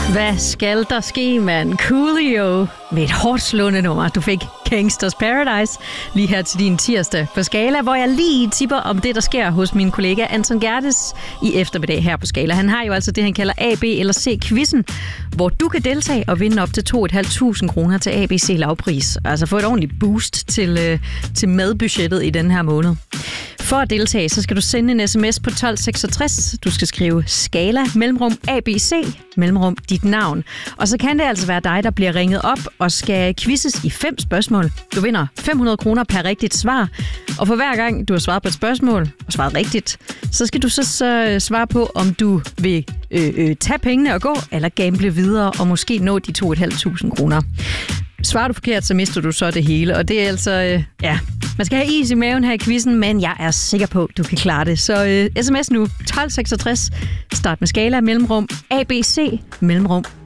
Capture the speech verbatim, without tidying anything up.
Hvad skal der ske, mand? Coolio med et hårdt slående nummer. Du fik Gangsters Paradise lige her til din tirsdag på Skala, hvor jeg lige tipper om det, der sker hos min kollega Anton Gerdes i eftermiddag her på Skala. Han har jo altså det, han kalder A, B eller C-quizzen, hvor du kan deltage og vinde op til to tusind fem hundrede kroner til A B C lavpris. Altså få et ordentligt boost til, øh, til madbudgettet i den her måned. For at deltage, så skal du sende en sms på tolv seksogtres. Du skal skrive Skala, mellemrum A B C, mellemrum dit navn. Og så kan det altså være dig, der bliver ringet op og skal quizzes i fem spørgsmål. Du vinder fem hundrede kroner per rigtigt svar. Og for hver gang, du har svaret på et spørgsmål og svaret rigtigt, så skal du så, så svare på, om du vil øh, øh, tage pengene og gå, eller gamble videre og måske nå de to tusind fem hundrede kroner. Svarer du forkert, så mister du så det hele. Og det er altså, øh, ja, man skal have is i maven her i quizzen, men jeg er sikker på, du kan klare det. Så øh, sms nu, tolv seksogtres, start med Skala, mellemrum, A B C, mellemrum,